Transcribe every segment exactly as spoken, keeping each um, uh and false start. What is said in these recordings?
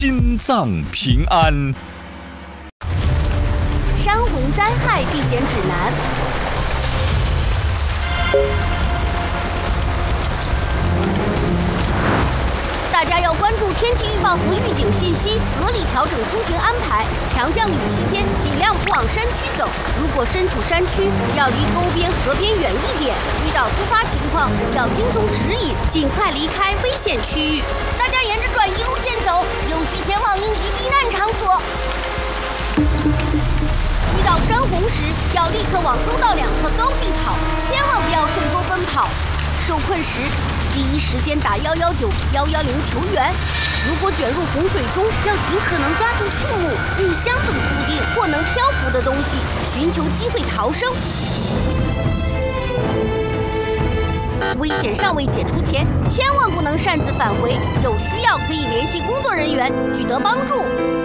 心脏平安。 山洪灾害避险指南。大家要关注天气预报和预警信息，合理调整出行安排。强降雨期间，尽量不往山区走。如果身处山区，要离沟边、河边远一点。遇到突发情况，要听从指引，尽快离开危险区域。大家沿着转移路线走，有序前往应急避难场所。遇到山洪时，要立刻往沟道两侧高地跑，千万不要顺沟奔跑。受困时，第一时间打幺幺九、幺幺零求援。如果卷入洪水中，要尽可能抓住树木、木箱等固定或能漂浮的东西，寻求机会逃生。危险尚未解除前，千万不能擅自返回，有需要可以联系工作人员取得帮助。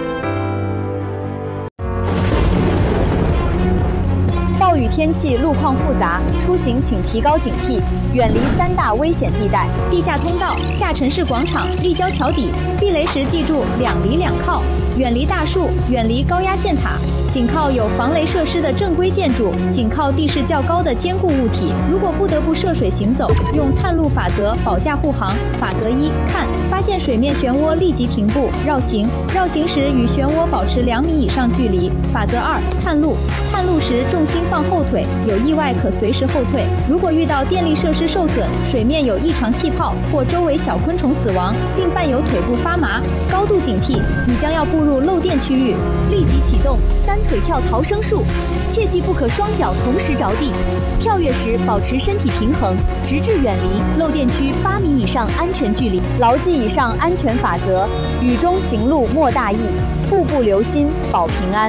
暴雨天气路况复杂，出行请提高警惕，远离三大危险地带：地下通道、下沉式广场、立交桥底。避雷时记住两离两靠，远离大树，远离高压线塔，紧靠有防雷设施的正规建筑，紧靠地势较高的坚固物体。如果不得不涉水行走，用探路法则保驾护航。法则一：看，发现水面漩涡立即停步绕行，绕行时与漩涡保持两米以上距离。法则二：探路，探路时重心放后腿，有意外可随时后退。如果遇到电力设施受损，水面有异常气泡或周围小昆虫死亡，并伴有腿部发麻，高度警惕，你将要步入漏电区域，立即启动单腿跳逃生术，切记不可双脚同时着地。跳跃时保持身体平衡，直至远离漏电区八米以上安全距离。牢记以上安全法则，雨中行路莫大意，步步留心保平安。